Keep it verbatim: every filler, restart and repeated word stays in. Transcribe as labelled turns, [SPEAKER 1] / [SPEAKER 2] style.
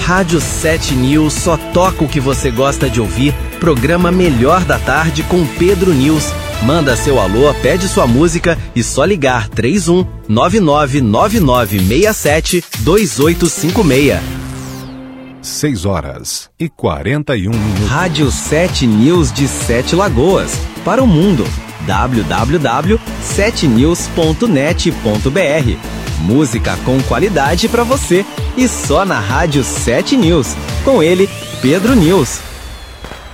[SPEAKER 1] Rádio sete News só toca o que você gosta de ouvir. Programa Melhor da Tarde com Pedro News. Manda seu alô, pede sua música e só ligar três um nove nove nove nove seis sete dois oito cinco seis.
[SPEAKER 2] seis horas e quarenta e um minutos.
[SPEAKER 1] Rádio sete News de Sete Lagoas. Para o mundo. w w w ponto sete news ponto net ponto b r. Música com qualidade para você. E só na Rádio sete News. Com ele, Pedro News.